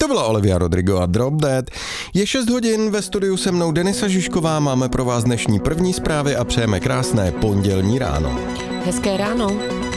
To byla Olivia Rodrigo a Drop Dead. Je 6 hodin, ve studiu se mnou Denisa Žižková, máme pro vás dnešní první zprávy a přejeme krásné pondělní ráno. Hezké ráno.